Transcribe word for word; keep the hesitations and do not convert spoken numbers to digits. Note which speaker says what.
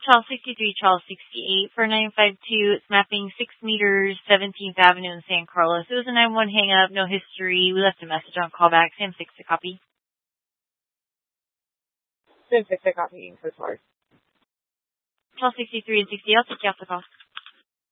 Speaker 1: Charles sixty-three, Charles sixty-eight for nine five two. It's mapping six meters, seventeenth Avenue in San Carlos. It was a nine one hang up, no history. We left a message on callback. Sam six to copy.
Speaker 2: Sam six to copy for Charles.
Speaker 1: Charles sixty-three and sixty. I'll take you off the call.